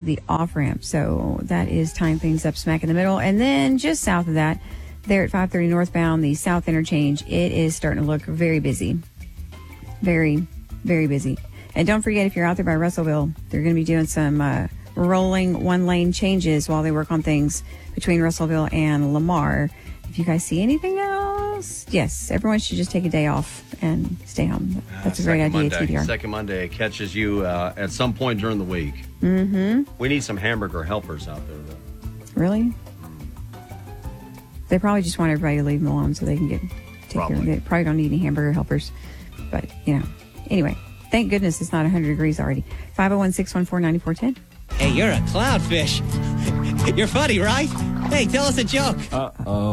the off-ramp. So that is tying things up smack in the middle. And then just south of that, there at 530 northbound, the south interchange, it is starting to look very busy. Very, very busy. And don't forget, if you're out there by Russellville, they're going to be doing some rolling one-lane changes while they work on things between Russellville and Lamar. If you guys see anything else, yes, everyone should just take a day off and stay home. That's a great idea, TDR. Second Monday, it catches you at some point during the week. Mm-hmm. We need some hamburger helpers out there, though. Really? They probably just want everybody to leave them alone so they can take care of it. They probably don't need any hamburger helpers. But, anyway, thank goodness it's not 100 degrees already. 501-614-9410. Hey, you're a clownfish. You're funny, right? Hey, tell us a joke. Uh-oh.